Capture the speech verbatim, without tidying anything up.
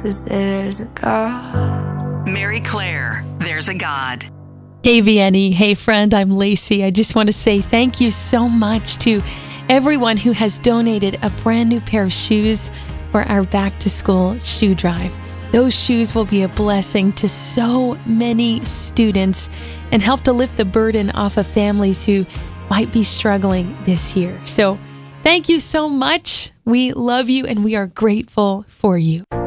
'cause there's a God. Mary Claire, There's a God. Hey, V N E. Hey, friend, I'm Lacey. I just want to say thank you so much to everyone who has donated a brand new pair of shoes for our back-to-school shoe drive. Those shoes will be a blessing to so many students and help to lift the burden off of families who might be struggling this year. So thank you so much. We love you and we are grateful for you.